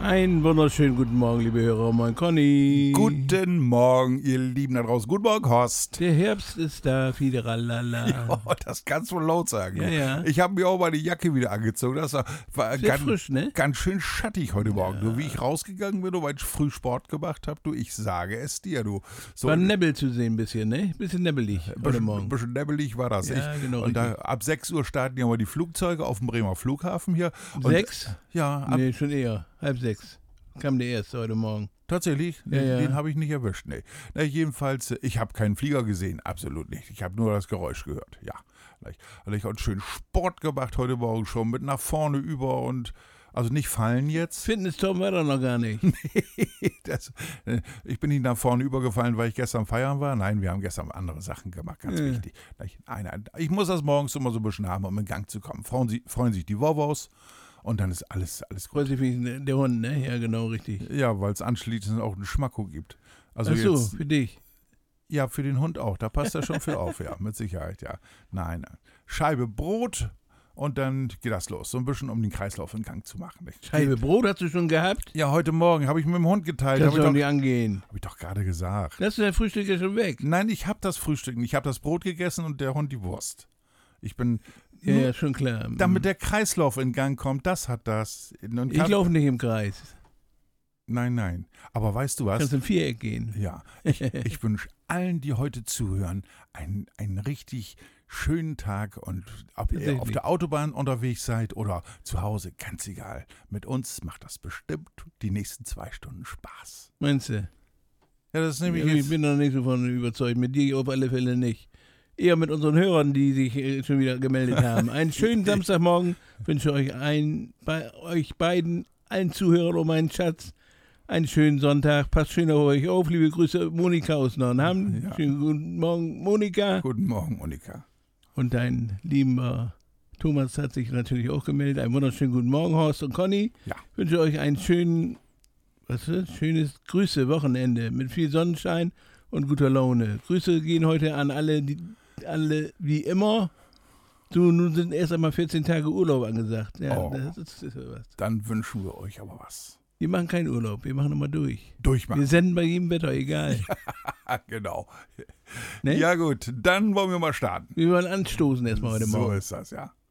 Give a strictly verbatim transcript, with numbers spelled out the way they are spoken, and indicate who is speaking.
Speaker 1: Einen wunderschönen guten Morgen, liebe Hörer, moin Conny.
Speaker 2: Guten Morgen, ihr Lieben da draußen. Guten Morgen, Horst.
Speaker 1: Der Herbst ist da, fiederalala.
Speaker 2: Ja, das kannst du laut sagen.
Speaker 1: Ja, ja.
Speaker 2: Ich habe mir auch meine Jacke wieder angezogen. Das war, war
Speaker 1: Sehr
Speaker 2: ganz,
Speaker 1: frisch, ne?
Speaker 2: ganz schön schattig heute Morgen.
Speaker 1: Ja.
Speaker 2: Du, wie ich rausgegangen bin, weil ich früh Sport gemacht habe, du, ich sage es dir, du. So,
Speaker 1: War Nebel zu sehen ein bisschen, ne? Bisschen nebbelig heute
Speaker 2: bisschen,
Speaker 1: Morgen.
Speaker 2: bisschen nebbelig war das.
Speaker 1: Ja,
Speaker 2: ich,
Speaker 1: genau,
Speaker 2: und da, ab sechs Uhr starten ja mal die Flugzeuge auf dem Bremer Flughafen hier. Und,
Speaker 1: Sechs?
Speaker 2: Ja, ab,
Speaker 1: Nee, schon eher. Halb sechs. Kam der erste heute Morgen.
Speaker 2: tatsächlich?
Speaker 1: Ja,
Speaker 2: Den,
Speaker 1: ja.
Speaker 2: den habe ich nicht erwischt, nee. Na, jedenfalls, ich habe keinen Flieger gesehen, absolut nicht. Ich habe nur das Geräusch gehört, ja. Also ich habe schön Sport gemacht heute Morgen schon, mit nach vorne über und, also nicht fallen jetzt.
Speaker 1: Fitness-Top war doch noch gar nicht.
Speaker 2: das, äh, ich bin nicht nach vorne übergefallen, weil ich gestern feiern war. Nein, wir haben gestern andere Sachen gemacht, ganz
Speaker 1: Ja.
Speaker 2: wichtig. Nein, nein, ich muss das morgens immer so ein bisschen haben, um in Gang zu kommen. Freuen, sie, freuen sich die Wovos und dann ist alles, alles gut.
Speaker 1: Freut sich wie der Hund, ne? Ja, genau, richtig.
Speaker 2: Ja, weil es anschließend auch einen Schmacko gibt. Also
Speaker 1: Ach so,
Speaker 2: jetzt,
Speaker 1: für dich.
Speaker 2: ja, für den Hund auch. Da passt er schon für auf, ja, mit Sicherheit, ja. Nein, nein. Scheibe Brot und dann geht das los. So ein bisschen, um den Kreislauf in Gang zu machen. Ich,
Speaker 1: Scheibe Brot hast du schon gehabt?
Speaker 2: Ja, heute Morgen habe ich mit dem Hund geteilt.
Speaker 1: Kannst
Speaker 2: Habe
Speaker 1: du
Speaker 2: ich,
Speaker 1: auch
Speaker 2: doch-
Speaker 1: nicht angehen.
Speaker 2: hab ich doch gerade gesagt.
Speaker 1: Lass dein Frühstück ja schon weg.
Speaker 2: Nein, ich habe das Frühstück nicht. Ich habe das Brot gegessen und der Hund die Wurst. Ich bin,
Speaker 1: Ja, ja, schon klar.
Speaker 2: damit der Kreislauf in Gang kommt, das hat das. Und
Speaker 1: ich
Speaker 2: kann-
Speaker 1: laufe nicht im Kreis.
Speaker 2: Nein, nein. Aber weißt du was?
Speaker 1: Kannst im Viereck gehen.
Speaker 2: Ja, ich, ich wünsche allen, die heute zuhören, einen, einen richtig schönen Tag und ob ihr
Speaker 1: Tatsächlich.
Speaker 2: auf der Autobahn unterwegs seid oder zu Hause, ganz egal. Mit uns macht das bestimmt die nächsten zwei Stunden Spaß.
Speaker 1: Meinst du?
Speaker 2: Ja, das ist nämlich
Speaker 1: Ich
Speaker 2: jetzt,
Speaker 1: bin noch nicht so von überzeugt. Mit dir auf alle Fälle nicht. Eher mit unseren Hörern, die sich äh, schon wieder gemeldet haben. Einen schönen Samstagmorgen wünsche euch ein, bei euch beiden, allen Zuhörern um meinen Schatz, einen schönen Sonntag. Passt schön auf euch auf. Liebe Grüße, Monika aus Nordham.
Speaker 2: Ja.
Speaker 1: Schönen guten Morgen, Monika.
Speaker 2: Guten Morgen, Monika.
Speaker 1: Und dein lieber Thomas hat sich natürlich auch gemeldet. Einen wunderschönen guten Morgen, Horst und Conny.
Speaker 2: Ja.
Speaker 1: Ich wünsche euch einen schönen, was ist das? Schönes Grüße-Wochenende mit viel Sonnenschein und guter Laune. Grüße gehen heute an alle, die, alle wie immer. Du, nun sind erst einmal vierzehn Tage Urlaub angesagt. Ja,
Speaker 2: Oh.
Speaker 1: das ist, das ist was.
Speaker 2: Dann wünschen wir euch aber was.
Speaker 1: Wir machen keinen Urlaub, wir machen nochmal durch. Wir
Speaker 2: Durchmachen.
Speaker 1: senden bei jedem Wetter, egal.
Speaker 2: Genau.
Speaker 1: Ne?
Speaker 2: Ja gut, dann wollen wir mal starten.
Speaker 1: Wir wollen anstoßen erstmal heute
Speaker 2: So
Speaker 1: Morgen.
Speaker 2: ist das, ja.